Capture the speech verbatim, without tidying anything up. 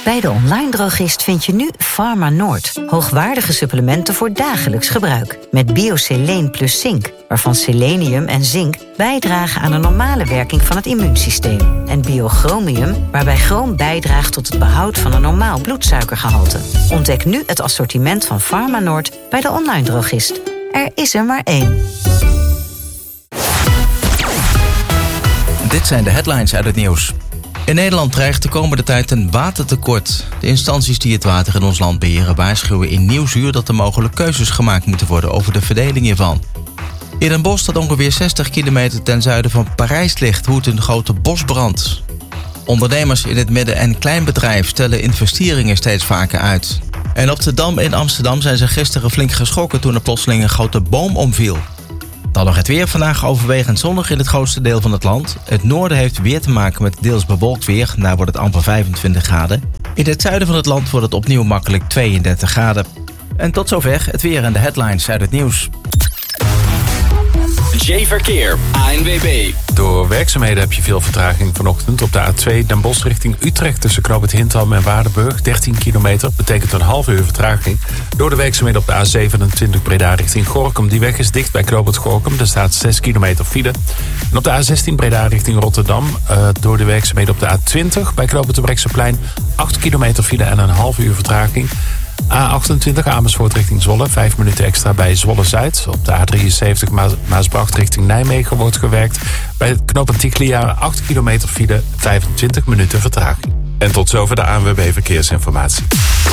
Bij de online drogist vind je nu Pharma Noord. Hoogwaardige supplementen voor dagelijks gebruik. Met BioSeleen plus zink, waarvan selenium en zink bijdragen aan de normale werking van het immuunsysteem. En Biochromium, waarbij chroom bijdraagt tot het behoud van een normaal bloedsuikergehalte. Ontdek nu het assortiment van Pharma Noord bij de online drogist. Er is er maar één. Dit zijn de headlines uit het nieuws. In Nederland dreigt de komende tijd een watertekort. De instanties die het water in ons land beheren waarschuwen in Nieuwsuur dat er mogelijk keuzes gemaakt moeten worden over de verdeling hiervan. In Den Bosch, dat ongeveer zestig kilometer ten zuiden van Parijs ligt, woedt een grote bosbrand. Ondernemers in het midden- en kleinbedrijf stellen investeringen steeds vaker uit. En op de Dam in Amsterdam zijn ze gisteren flink geschrokken toen er plotseling een grote boom omviel. Dan nog het weer. Vandaag overwegend zonnig in het grootste deel van het land. Het noorden heeft weer te maken met deels bewolkt weer. Daar wordt het amper vijfentwintig graden. In het zuiden van het land wordt het opnieuw makkelijk tweeëndertig graden. En tot zover het weer en de headlines uit het nieuws. J-Verkeer, A N W B. Door werkzaamheden heb je veel vertraging vanochtend op de A twee Den Bosch richting Utrecht tussen Knoop Hintham en Waardenburg. dertien kilometer, betekent een half uur vertraging. Door de werkzaamheden op de A zevenentwintig Breda richting Gorinchem. Die weg is dicht bij Knoop Gorinchem. Er staat zes kilometer file. En op de A zestien Breda richting Rotterdam. Uh, door de werkzaamheden op de A twintig bij Knoop het Brechtseplein. acht kilometer file en een half uur vertraging. A achtentwintig Amersfoort richting Zwolle, vijf minuten extra bij Zwolle-Zuid. Op de A drieënzeventig Ma- Maasbracht richting Nijmegen wordt gewerkt. Bij het knooppunt Ticlia acht kilometer file, vijfentwintig minuten vertraging. En tot zover de A N W B Verkeersinformatie.